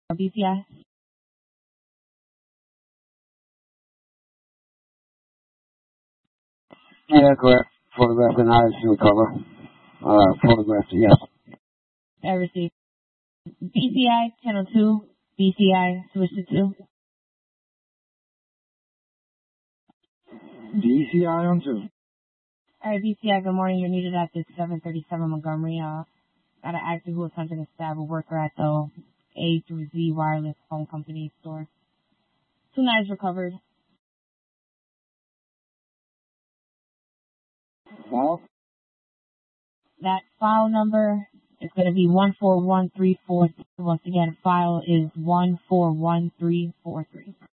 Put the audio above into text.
BCI? Correct. Photographed and eyes to recover. Photographed, yes. I received. BCI, channel 2. BCI, switch to 2. DCI on 2. Alright, BCI, good morning. You're needed at this 737 Montgomery. Got an actor who attempted to stab a worker at the A through Z wireless phone company store. 2 knives recovered. File? That file number is going to be 141343. Once again, file is 141343.